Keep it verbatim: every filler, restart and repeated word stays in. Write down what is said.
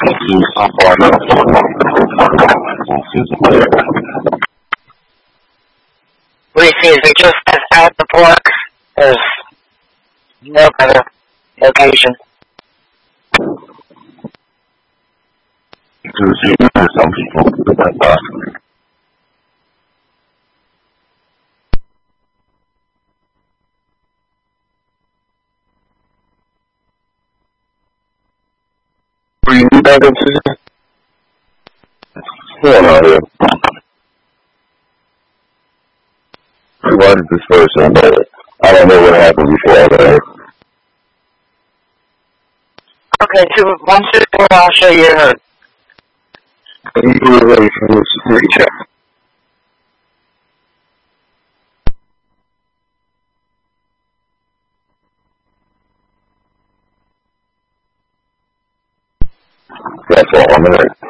see how far enough. What do you see? Is it just at the block? There's no better location. To see some people do that possibly. Were you back up to Hold on here. Why did this person know it? I don't know what happened before that. Okay, two, one, two, four, I'll show you her. You were ready for the security check. That's all I'm in.